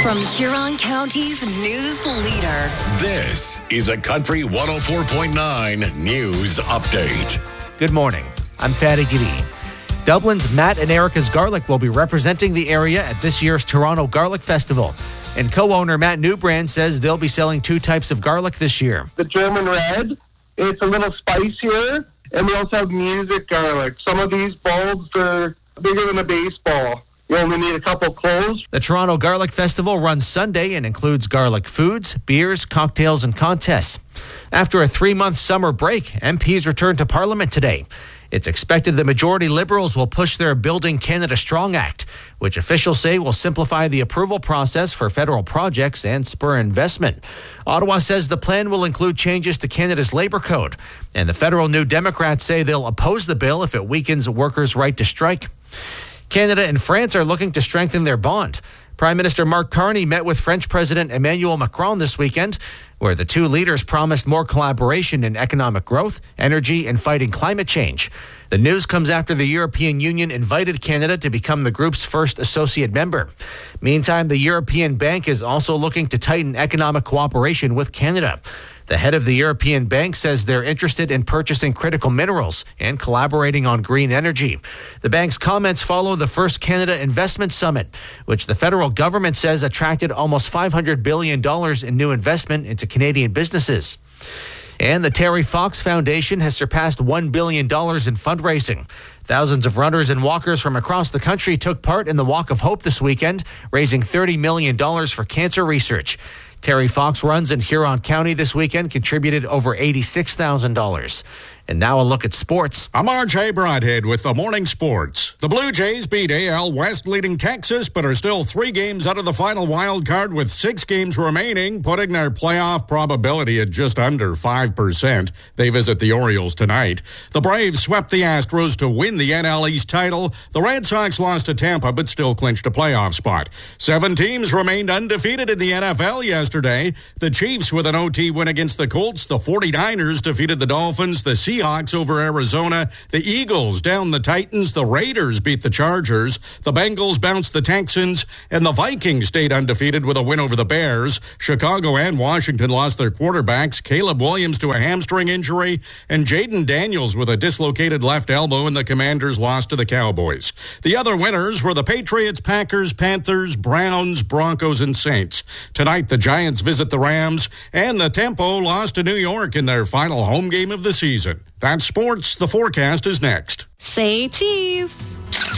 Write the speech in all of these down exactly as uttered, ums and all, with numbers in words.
From Huron County's news leader. This is a Country one oh four point nine news update. Good morning. I'm Fatty Giddy. Dublin's Matt and Erica's Garlic will be representing the area at this year's Toronto Garlic Festival. And co-owner Matt Newbrand says they'll be selling two types of garlic this year. The German red, it's a little spicier, and we also have music garlic. Some of these bulbs are bigger than a baseball. You only need a couple cloves. The Toronto Garlic Festival runs Sunday and includes garlic foods, beers, cocktails, and contests. After a three-month summer break, M Ps returned to Parliament today. It's expected the majority Liberals will push their Building Canada Strong Act, which officials say will simplify the approval process for federal projects and spur investment. Ottawa says the plan will include changes to Canada's Labour Code, and the federal New Democrats say they'll oppose the bill if it weakens workers' right to strike. Canada and France are looking to strengthen their bond. Prime Minister Mark Carney met with French President Emmanuel Macron this weekend, where the two leaders promised more collaboration in economic growth, energy, and fighting climate change. The news comes after the European Union invited Canada to become the group's first associate member. Meantime, the European Bank is also looking to tighten economic cooperation with Canada. The head of the European Bank says they're interested in purchasing critical minerals and collaborating on green energy. The bank's comments follow the first Canada Investment Summit, which the federal government says attracted almost five hundred billion dollars in new investment into Canadian businesses. And the Terry Fox Foundation has surpassed one billion dollars in fundraising. Thousands of runners and walkers from across the country took part in the Walk of Hope this weekend, raising thirty million dollars for cancer research. Terry Fox runs in Huron County this weekend contributed over eighty-six thousand dollars. And now a look at sports. I'm R J Broadhead with the Morning Sports. The Blue Jays beat A L West leading Texas, but are still three games out of the final wild card with six games remaining, putting their playoff probability at just under five percent. They visit the Orioles tonight. The Braves swept the Astros to win the N L East title. The Red Sox lost to Tampa, but still clinched a playoff spot. Seven teams remained undefeated in the N F L yesterday. The Chiefs with an O T win against the Colts. The 49ers defeated the Dolphins. The Seahawks over Arizona. The Eagles down the Titans. The Raiders beat the Chargers. The Bengals bounced the Texans. And the Vikings stayed undefeated with a win over the Bears. Chicago and Washington lost their quarterbacks. Caleb Williams to a hamstring injury. And Jaden Daniels with a dislocated left elbow. And the Commanders lost to the Cowboys. The other winners were the Patriots, Packers, Panthers, Browns, Broncos, and Saints. Tonight, the Giants visit the Rams. And the Tempo lost to New York in their final home game of the season. That's sports. The forecast is next. Say cheese.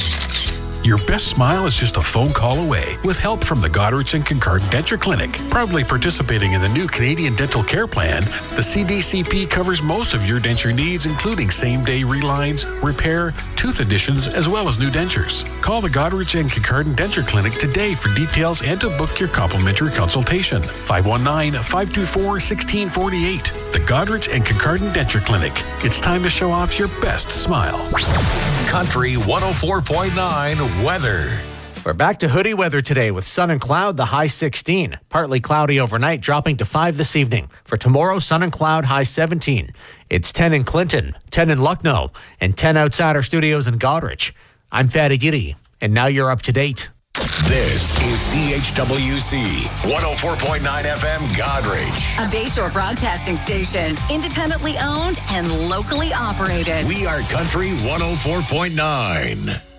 Your best smile is just a phone call away with help from the Goderich and Kincardine Denture Clinic. Proudly participating in the new Canadian Dental Care Plan, the C D C P covers most of your denture needs, including same-day relines, repair, tooth additions, as well as new dentures. Call the Goderich and Kincardine Denture Clinic today for details and to book your complimentary consultation. five one nine, five two four, one six four eight. The Goderich and Kincardine Denture Clinic. It's time to show off your best smile. Country one oh four point nine weather. We're back to hoodie weather today with sun and cloud, the high sixteen. Partly cloudy overnight, dropping to five this evening. For tomorrow, sun and cloud, high seventeen. It's ten in Clinton, ten in Lucknow, and ten outside our studios in Goderich. I'm Fatty Giddy, and now you're up to date. This is C H W C one oh four point nine F M Goderich. A Bayshore broadcasting station, independently owned and locally operated. We are Country one oh four point nine.